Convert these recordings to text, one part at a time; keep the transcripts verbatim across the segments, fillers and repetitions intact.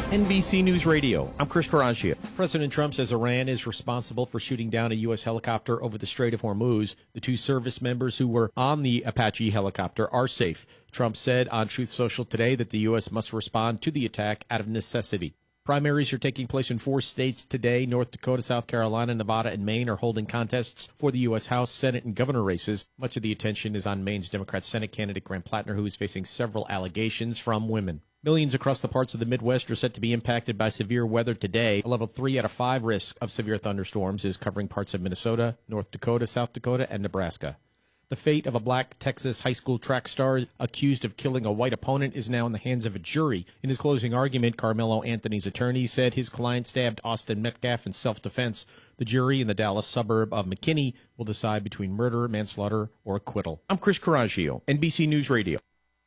N B C News Radio, I'm Chris Carraggia. President Trump says Iran is responsible for shooting down a U S helicopter over the Strait of Hormuz. The two service members who were on the Apache helicopter are safe. Trump said on Truth Social today that the U S must respond to the attack out of necessity. Primaries are taking place in four states today. North Dakota, South Carolina, Nevada, and Maine are holding contests for the U S House, Senate, and governor races. Much of the attention is on Maine's Democrat Senate candidate Grant Plattner, who is facing several allegations from women. Millions across the parts of the Midwest are set to be impacted by severe weather today. A level three out of five risk of severe thunderstorms is covering parts of Minnesota, North Dakota, South Dakota, and Nebraska. The fate of a black Texas high school track star accused of killing a white opponent is now in the hands of a jury. In his closing argument, Carmelo Anthony's attorney said his client stabbed Austin Metcalf in self-defense. The jury in the Dallas suburb of McKinney will decide between murder, manslaughter, or acquittal. I'm Chris Carraggia, N B C News Radio.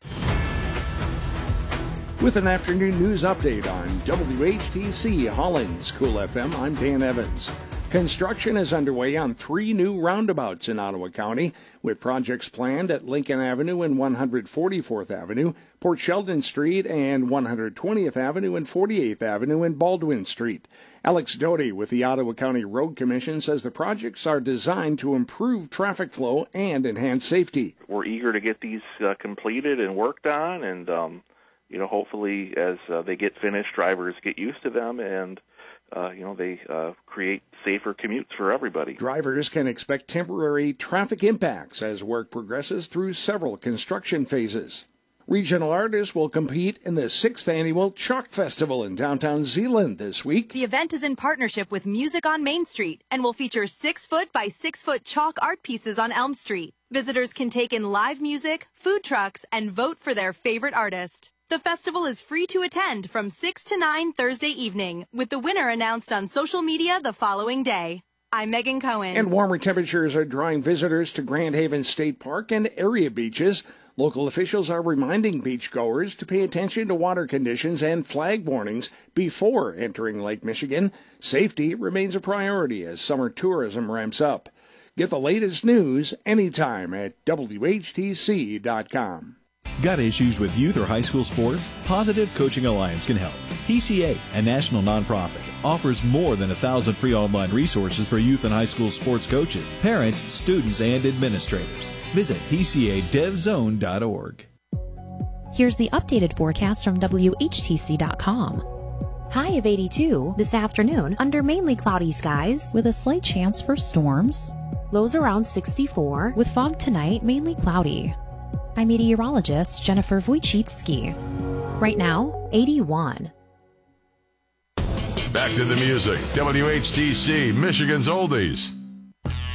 With an afternoon news update on W H T C Hollins Cool F M, I'm Dan Evans. Construction is underway on three new roundabouts in Ottawa County, with projects planned at Lincoln Avenue and one hundred forty-fourth Avenue, Port Sheldon Street, and one hundred twentieth Avenue and forty-eighth Avenue and Baldwin Street. Alex Doty with the Ottawa County Road Commission says the projects are designed to improve traffic flow and enhance safety. We're eager to get these uh, completed and worked on, and um, you know, hopefully as uh, they get finished, drivers get used to them, and uh, you know, they uh, create safer commutes for everybody. Drivers can expect temporary traffic impacts as work progresses through several construction phases. Regional artists will compete in the sixth annual Chalk Festival in downtown Zeeland this week. The event is in partnership with Music on Main Street and will feature six-foot by six-foot chalk art pieces on Elm Street. Visitors can take in live music, food trucks, and vote for their favorite artist. The festival is free to attend from six to nine Thursday evening, with the winner announced on social media the following day. I'm Megan Cohen. And warmer temperatures are drawing visitors to Grand Haven State Park and area beaches. Local officials are reminding beachgoers to pay attention to water conditions and flag warnings before entering Lake Michigan. Safety remains a priority as summer tourism ramps up. Get the latest news anytime at W H T C dot com. Got issues with youth or high school sports? Positive Coaching Alliance can help. P C A, a national nonprofit, offers more than a thousand free online resources for youth and high school sports coaches, parents, students, and administrators. Visit P C A dev zone dot org. Here's the updated forecast from W H T C dot com. High of eighty-two this afternoon under mainly cloudy skies with a slight chance for storms. Lows around sixty-four with fog tonight, mainly cloudy. I'm meteorologist Jennifer Wojcicki. Right now, eighty-one. Back to the music. W H T C, Michigan's Oldies.